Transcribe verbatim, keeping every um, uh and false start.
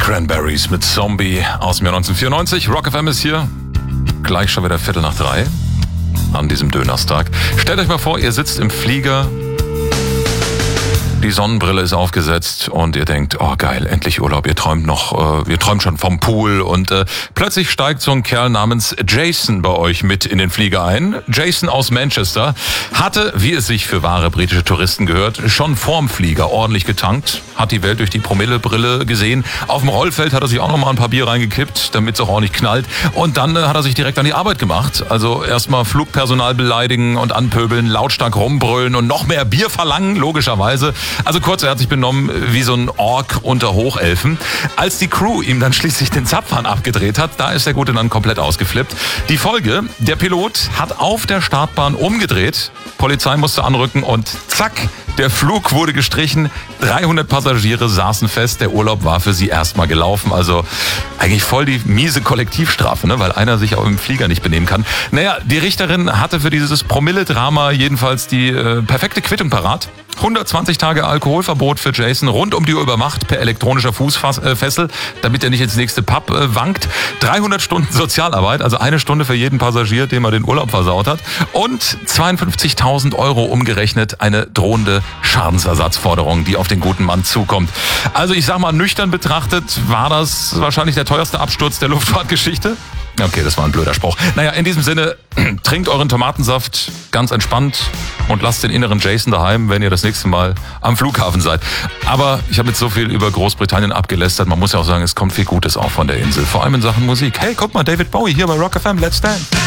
Cranberries mit Zombie aus dem Jahr neunzehnhundertvierundneunzig. Rock F M ist hier. Gleich schon wieder Viertel nach drei an diesem Dönerstag. Stellt euch mal vor, ihr sitzt im Flieger. Die Sonnenbrille ist aufgesetzt und ihr denkt, oh geil, endlich Urlaub. Ihr träumt noch, äh, ihr träumt schon vom Pool und äh, plötzlich steigt so ein Kerl namens Jason bei euch mit in den Flieger ein. Jason aus Manchester hatte, wie es sich für wahre britische Touristen gehört, schon vorm Flieger ordentlich getankt, hat die Welt durch die Promillebrille gesehen. Auf dem Rollfeld hat er sich auch noch mal ein paar Bier reingekippt, damit es auch ordentlich knallt. Und dann äh, hat er sich direkt an die Arbeit gemacht. Also erstmal Flugpersonal beleidigen und anpöbeln, lautstark rumbrüllen und noch mehr Bier verlangen, logischerweise. Also kurz, er hat sich benommen wie so ein Ork unter Hochelfen. Als die Crew ihm dann schließlich den Zapfhahn abgedreht hat, da ist der Gute dann komplett ausgeflippt. Die Folge, der Pilot hat auf der Startbahn umgedreht, Polizei musste anrücken und zack, der Flug wurde gestrichen. dreihundert Passagiere saßen fest, der Urlaub war für sie erstmal gelaufen. Also eigentlich voll die miese Kollektivstrafe, ne? Weil einer sich auch im Flieger nicht benehmen kann. Naja, die Richterin hatte für dieses Promille-Drama jedenfalls die äh, perfekte Quittung parat. hundertzwanzig Tage Alkoholverbot für Jason, rund um die Uhr überwacht per elektronischer Fußfessel, damit er nicht ins nächste Pub äh, wankt. dreihundert Stunden Sozialarbeit, also eine Stunde für jeden Passagier, dem er den Urlaub versaut hat. Und zweiundfünfzigtausend Euro umgerechnet, eine drohende Schadensersatzforderung, die auf den guten Mann zukommt. Also ich sag mal, nüchtern betrachtet war das wahrscheinlich der teuerste Absturz der Luftfahrtgeschichte. Okay, das war ein blöder Spruch. Naja, in diesem Sinne, trinkt euren Tomatensaft ganz entspannt und lasst den inneren Jason daheim, wenn ihr das nächste Mal am Flughafen seid. Aber ich habe jetzt so viel über Großbritannien abgelästert. Man muss ja auch sagen, es kommt viel Gutes auch von der Insel, vor allem in Sachen Musik. Hey, guck mal, David Bowie hier bei Rock F M, Let's Dance.